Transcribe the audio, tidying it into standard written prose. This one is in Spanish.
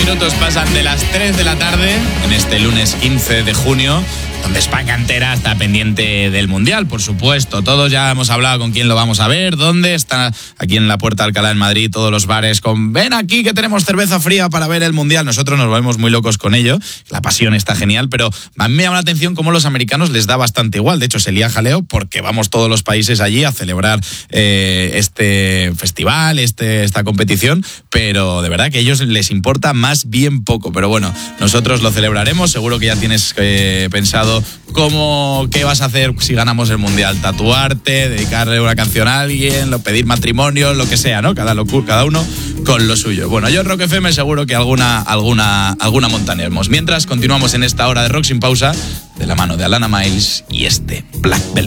minutos pasan de las 3 de la tarde en este lunes 15 de junio, donde España entera está pendiente del Mundial, por supuesto. Todos ya hemos hablado con quién lo vamos a ver, dónde está aquí en la Puerta de Alcalá en Madrid, todos los bares con ven aquí que tenemos cerveza fría para ver el Mundial. Nosotros nos volvemos muy locos con ello, la pasión está genial, pero a mí me llama la atención cómo los americanos les da bastante igual. De hecho, se lía jaleo porque vamos todos los países allí a celebrar este festival, esta competición, pero de verdad que a ellos les importa más bien poco. Pero bueno, nosotros lo celebraremos, seguro que ya tienes pensado qué vas a hacer si ganamos el Mundial, tatuarte, dedicarle una canción a alguien, pedir matrimonio, lo que sea, ¿no? Cada uno con lo suyo. Bueno, yo en Rock FM seguro que alguna montaneemos. Mientras continuamos en esta hora de Rock sin pausa, de la mano de Alana Miles y este Black Velvet.